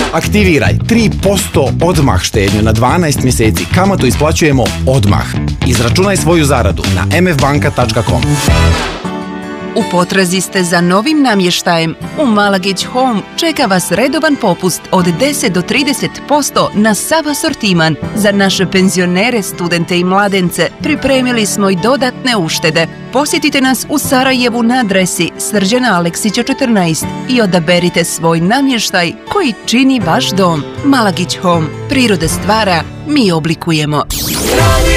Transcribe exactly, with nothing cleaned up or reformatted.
Aktiviraj tri posto odmah štednju na dvanaest mjeseci. Kamatu isplaćujemo odmah. Izračunaj svoju zaradu na em ef banka tačka com. U potrazi ste za novim namještajem? U Malagić Home čeka vas redovan popust od deset do trideset posto na sav asortiman. Za naše penzionere, studente i mladence pripremili smo i dodatne uštede. Posjetite nas u Sarajevu na adresi Srđana Aleksića četrnaest i odaberite svoj namještaj koji čini vaš dom. Malagić Home. Priroda stvara, mi oblikujemo.